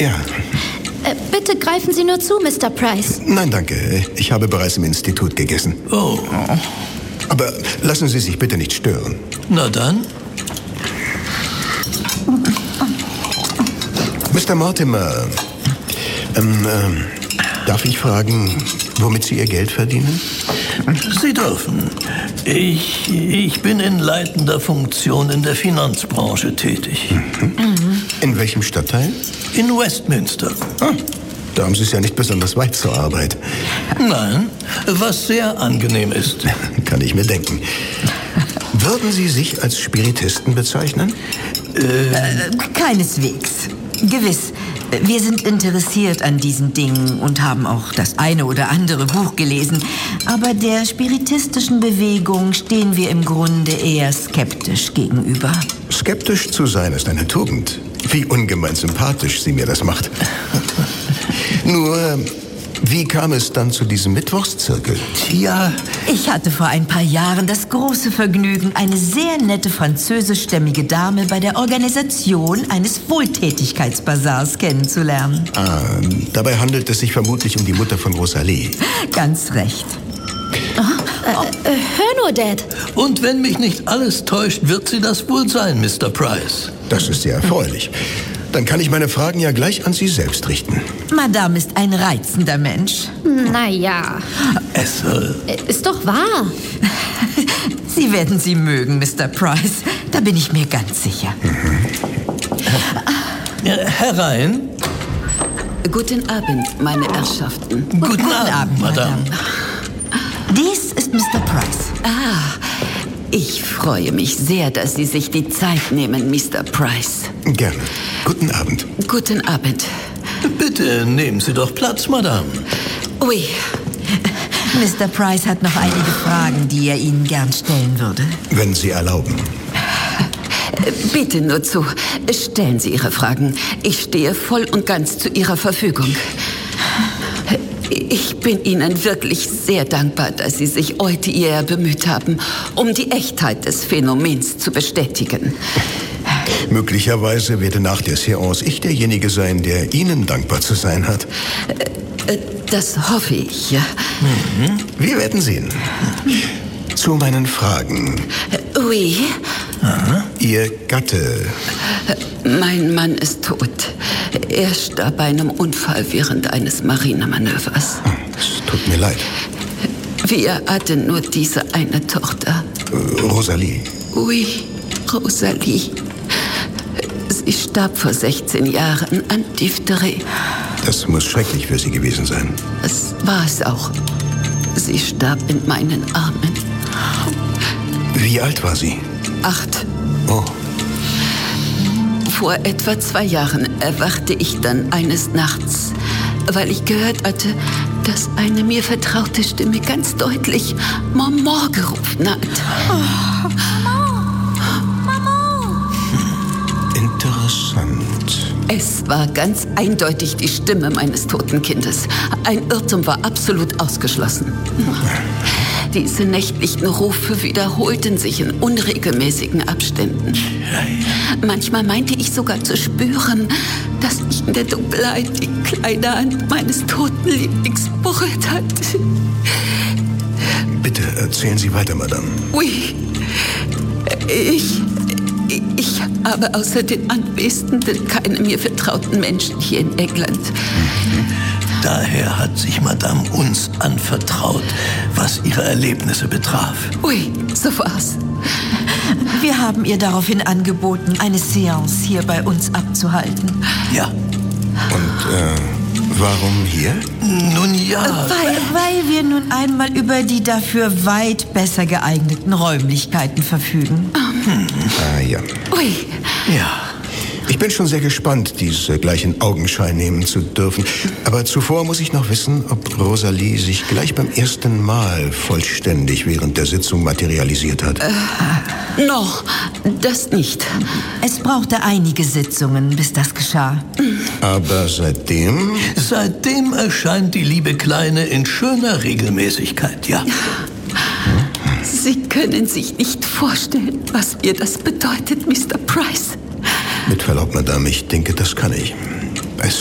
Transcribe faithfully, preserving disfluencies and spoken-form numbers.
Ja. Äh, bitte greifen Sie nur zu, Mister Price. Nein, danke. Ich habe bereits im Institut gegessen. Oh. Aber lassen Sie sich bitte nicht stören. Na dann. Mister Mortimer, ähm, ähm, darf ich fragen, womit Sie Ihr Geld verdienen? Sie dürfen. Ich, ich bin in leitender Funktion in der Finanzbranche tätig. Mhm. In welchem Stadtteil? In Westminster. Ah, da haben Sie es ja nicht besonders weit zur Arbeit. Nein, was sehr angenehm ist. Kann ich mir denken. Würden Sie sich als Spiritisten bezeichnen? Äh, äh, keineswegs. Gewiss. Wir sind interessiert an diesen Dingen und haben auch das eine oder andere Buch gelesen. Aber der spiritistischen Bewegung stehen wir im Grunde eher skeptisch gegenüber. Skeptisch zu sein ist eine Tugend. Wie ungemein sympathisch sie mir das macht. Nur, wie kam es dann zu diesem Mittwochszirkel? Tja. Ich hatte vor ein paar Jahren das große Vergnügen, eine sehr nette französischstämmige Dame bei der Organisation eines Wohltätigkeitsbasars kennenzulernen. Ah, dabei handelt es sich vermutlich um die Mutter von Rosalie. Ganz recht. Oh, äh, äh, hör nur, Dad. Und wenn mich nicht alles täuscht, wird sie das wohl sein, Mister Price. Das ist sehr erfreulich. Dann kann ich meine Fragen ja gleich an Sie selbst richten. Madame ist ein reizender Mensch. Naja. Es äh, Ist doch wahr. Sie werden sie mögen, Mister Price. Da bin ich mir ganz sicher. Mhm. äh, herein. Guten Abend, meine Herrschaften. Guten, Guten Abend, Abend, Madame. Dies ist Mister Price. Ah, ich freue mich sehr, dass Sie sich die Zeit nehmen, Mister Price. Gerne. Guten Abend. Guten Abend. Bitte nehmen Sie doch Platz, Madame. Ui, Mister Price hat noch einige Fragen, die er Ihnen gern stellen würde. Wenn Sie erlauben. bitte nur zu. Stellen Sie Ihre Fragen. Ich stehe voll und ganz zu Ihrer Verfügung. Ich bin Ihnen wirklich sehr dankbar, dass Sie sich heute hierher bemüht haben, um die Echtheit des Phänomens zu bestätigen. Möglicherweise werde nach der Seance ich derjenige sein, der Ihnen dankbar zu sein hat. Das hoffe ich, ja. Mhm. Wir werden sehen. Zu meinen Fragen. Oui. Aha. Ihr Gatte. Mein Mann ist tot. Er starb bei einem Unfall während eines Marinemanövers. Es tut mir leid. Wir hatten nur diese eine Tochter. Äh, Rosalie. Oui, Rosalie. Sie starb vor sechzehn Jahren an Diphtherie. Das muss schrecklich für Sie gewesen sein. Das war es auch. Sie starb in meinen Armen. Wie alt war sie? Acht. Oh. Vor etwa zwei Jahren erwachte ich dann eines Nachts, weil ich gehört hatte, dass eine mir vertraute Stimme ganz deutlich Maman gerufen hat. Oh, Maman! Maman! Interessant. Es war ganz eindeutig die Stimme meines toten Kindes. Ein Irrtum war absolut ausgeschlossen. Diese nächtlichen Rufe wiederholten sich in unregelmäßigen Abständen. Manchmal meinte ich sogar zu spüren, dass ich in der Dunkelheit die kleine Hand meines toten Lieblings berührt hatte. Bitte erzählen Sie weiter, Madame. Ui, ich, ich habe außer den Anwesenden keine mir vertrauten Menschen hier in England. Daher hat sich Madame uns anvertraut, was ihre Erlebnisse betraf. Ui, so war's. Wir haben ihr daraufhin angeboten, eine Seance hier bei uns abzuhalten. Ja. Und, äh, warum hier? Nun ja. Weil, weil wir nun einmal über die dafür weit besser geeigneten Räumlichkeiten verfügen. Hm. Ah, ja. Ui. Ja. Ich bin schon sehr gespannt, diese gleich in Augenschein nehmen zu dürfen. Aber zuvor muss ich noch wissen, ob Rosalie sich gleich beim ersten Mal vollständig während der Sitzung materialisiert hat. Äh, noch, das nicht. Es brauchte einige Sitzungen, bis das geschah. Aber seitdem? Seitdem erscheint die liebe Kleine in schöner Regelmäßigkeit, ja. Sie können sich nicht vorstellen, was mir das bedeutet, Mister Price. Mit Verlaub, Madame, ich denke, das kann ich.